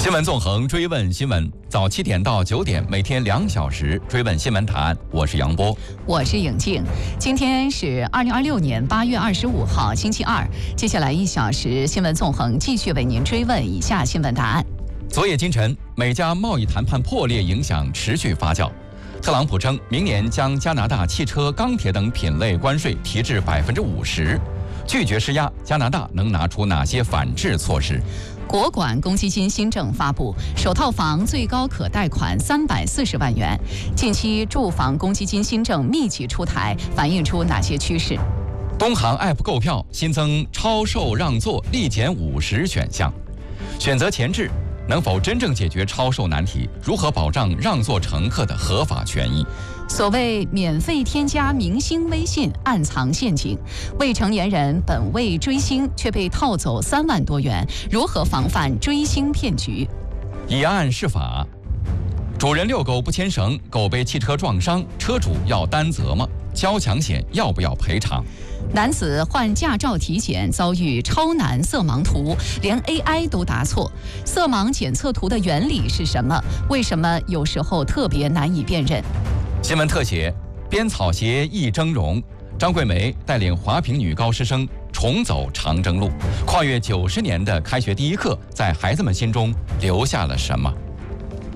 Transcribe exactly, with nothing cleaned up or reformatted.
新闻纵横，追问新闻，早七点到九点，每天两小时追问新闻答案。我是杨波， 我是颖静。今天是二零二六年八月二十五号，星期二。接下来一小时，新闻纵横继续为您追问以下新闻答案。 昨夜今晨，美加贸易谈判破裂影响持续发酵。特朗普称，明年将加拿大汽车、钢铁等品类关税提至百分之五十，拒绝施压。加拿大能拿出哪些反制措施？ 国管公积金新政发布，首套房最高可贷款三百四十万元。近期住房公积金新政密集出台，反映出哪些趋势？ 东航 App 购票新增超售让座立减五十选项，选择前置能否真正解决超售难题？如何保障让座乘客的合法权益？ 所谓免费添加明星微信，暗藏陷阱。未成年人本为追星，却被套走三万多元，如何防范追星骗局？ 以案释法，主人遛狗不牵绳，狗被汽车撞伤，车主要担责吗？交强险要不要赔偿？ 男子换驾照体检遭遇超难色盲图，连 A I 都答错。色盲检测图的原理是什么？为什么有时候特别难以辨认？ 新闻特写：编草鞋一峥嵘，张桂梅带领华坪女高师生重走长征路，跨越九十年的开学第一课，在孩子们心中留下了什么？